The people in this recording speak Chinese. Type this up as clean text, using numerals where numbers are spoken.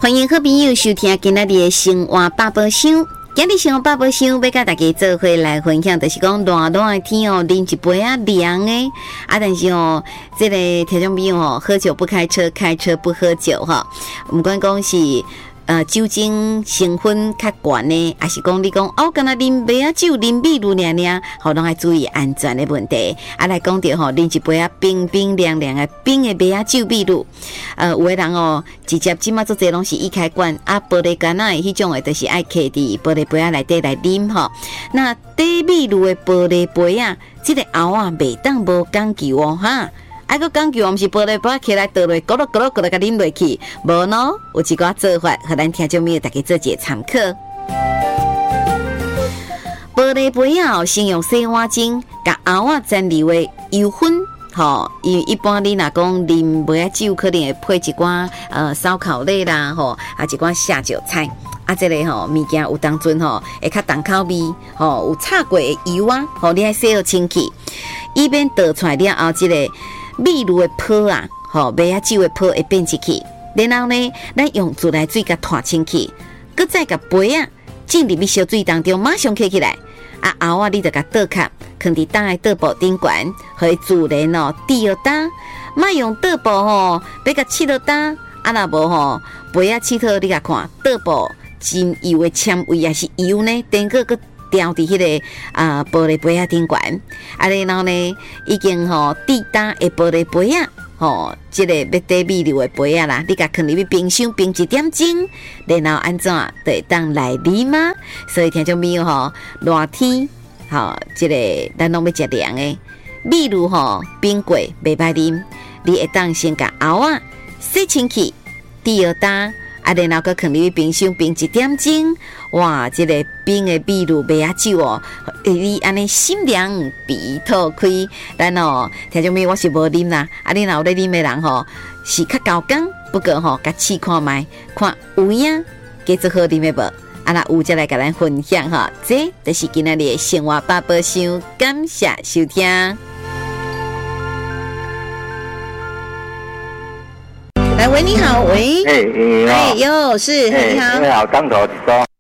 欢迎好朋友收听今仔日的生活百宝箱。今日生活百宝箱要甲大家做伙来分享，就是讲热热的天哦，啉一杯啊凉的但是哦，这个听众朋友哦，喝酒不开车，开车不喝酒哈。不管讲是酒精成分较悬呢，还是讲你讲敢若啉杯啊酒、啉米露尔，拢爱注意安全的问题。来讲到吼，啉一杯啊冰冰凉凉的冰的杯啊酒、米露。有的人哦，直接即马做这拢是易开罐玻璃罐的迄种的，就是爱摕伫玻璃杯啊内底来啉吼。那底米露的玻璃杯啊，这个喉啊袂当无讲究哦哈。个讲究，毋是玻璃杯起来倒落，咕噜咕噜咕噜甲啉落去，无呢？有一寡做法，互咱听众朋友大家做一个参考。玻璃杯啊，先用洗碗巾，甲喉啊沾留的油粉，因为一般你若讲啉杯啊酒，可能会配一寡烧烤类啦，一寡下酒菜。这个物件有当阵会较重口味，有炒过的油啊，你爱洗好清气，以免倒出来了后，这个米露的泡啊，麦啊酒的泡会变进去，然后呢，咱用自来水甲拖清气，搁再甲杯啊浸入去烧水当中，马上起起来，后啊你就甲倒壳，放伫当的倒布顶悬，互伊自然滴落干，莫用倒布要甲切落干，若无杯啊切透你甲看，倒布真油的纤维还是油呢，等个个掉伫迄个玻璃杯啊顶悬，然后呢已经滴干的玻璃杯啊，这个要底米露的杯啊啦，你甲放入去冰箱冰1点钟，然后安怎就会当来啉吗？所以听众朋友热天这个咱拢要食凉的米露冰过袂歹啉，你会当先甲喉啊洗清气，滴落干。然后搁放入去冰箱冰1点钟，哇！这个冰的米露麦啊酒你安尼心凉鼻透开，咱听众朋友我是无啉啦，你若有咧啉的人是较高刚，不过甲试看卖，看有影加做好啉的无？那有再来甲咱分享这就是今仔日的生活百宝箱，感谢收听。来喂，你好，喂， 是， 你好， 你好，刚头一说，